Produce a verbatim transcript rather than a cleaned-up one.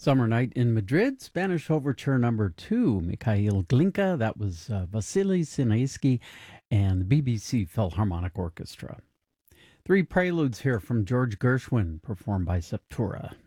Summer Night in Madrid, Spanish Overture number two, Mikhail Glinka, that was uh, Vasily Sinaisky and the B B C Philharmonic Orchestra. Three preludes here from George Gershwin, performed by Septura.